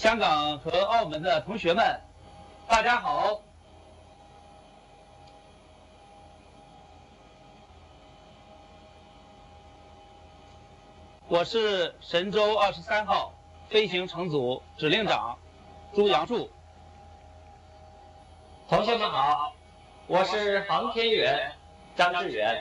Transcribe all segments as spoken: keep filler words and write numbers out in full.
香港和澳门的同学们，大家好！我是神舟二十三号飞行乘组指令长朱杨柱。 同学们好，我是航天员张志远。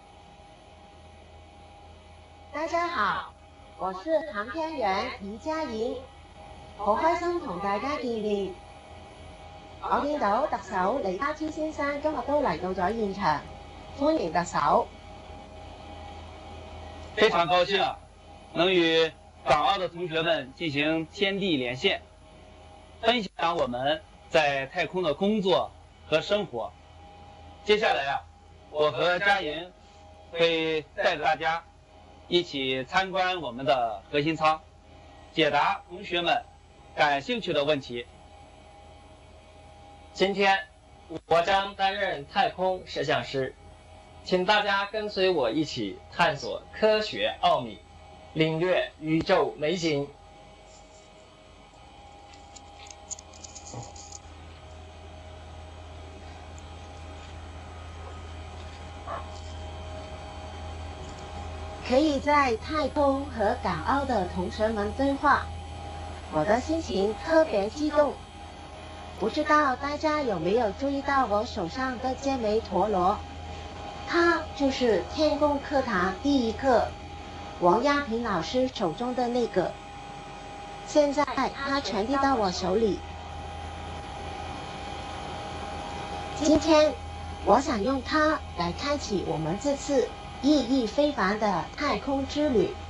大家好，我是航天員李嘉瑩，好開心同大家見面。我見到特首李家超先生今日都嚟到咗現場，歡迎特首。 非常高興啊，能與港澳的同學們進行天地連線，分享我們在太空的工作和生活。接下來啊，我和嘉瑩會帶着大家一起參觀我們的核心艙，解答同學們感興趣的問題。 今天我將擔任太空攝像師，請大家跟隨我一起探索科學奧秘，領略宇宙美景。 可以在太空和港澳的同學們對話，我的心情特別激動。不知道大家有沒有注意到我手上的這枚陀螺？它就是天宮課堂第一課王亞平老師手中的那個。現在它傳遞到我手裡。今天我想用它來開啟我們這次意義非凡的太空之旅。